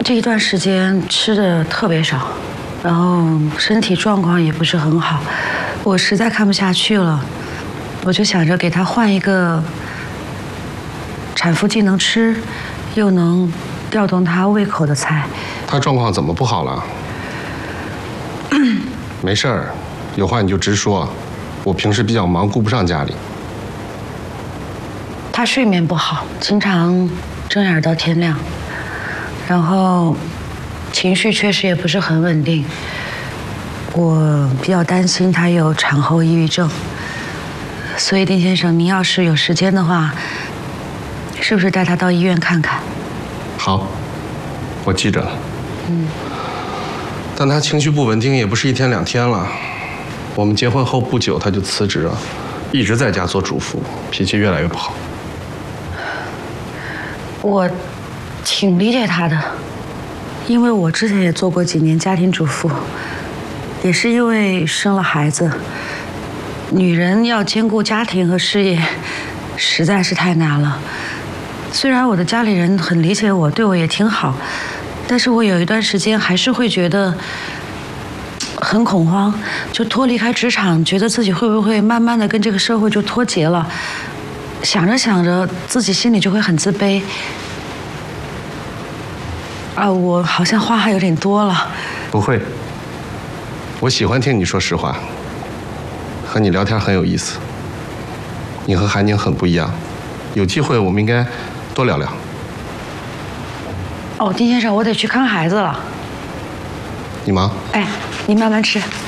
这一段时间吃的特别少，然后身体状况也不是很好，我实在看不下去了，我就想着给他换一个产妇既能吃，又能调动他胃口的菜。 他状况怎么不好了？没事儿，有话你就直说。我平时比较忙，顾不上家里。 他睡眠不好，经常睁眼到天亮，然后情绪确实也不是很稳定。我比较担心他有产后抑郁症，所以丁先生，您要是有时间的话，是不是带他到医院看看？ 好，我记着了。但他情绪不稳定也不是1天2天了。我们结婚后不久他就辞职了，一直在家做主妇，脾气越来越不好。 我挺理解他的，因为我之前也做过几年家庭主妇，也是因为生了孩子，女人要兼顾家庭和事业，实在是太难了。虽然我的家里人很理解我，对我也挺好，但是我有一段时间还是会觉得很恐慌，就脱离开职场，觉得自己会不会慢慢的跟这个社会就脱节了。想着想着，自己心里就会很自卑。我好像话还有点多了。 不会，我喜欢听你说实话，和你聊天很有意思。你和韩宁很不一样，有机会我们应该多聊聊。 丁先生，我得去看孩子了。 你忙。 哎，您慢慢吃。